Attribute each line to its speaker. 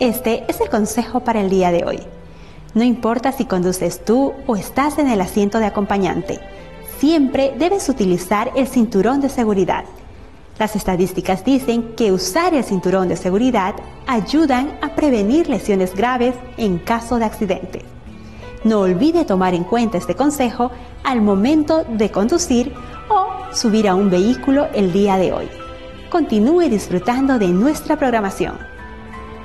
Speaker 1: Este es el consejo para el día de hoy. No importa si conduces tú o estás en el asiento de acompañante, siempre debes utilizar el cinturón de seguridad. Las estadísticas dicen que usar el cinturón de seguridad ayudan a prevenir lesiones graves en caso de accidente. No olvide tomar en cuenta este consejo al momento de conducir o subir a un vehículo el día de hoy. Continúe disfrutando de nuestra programación.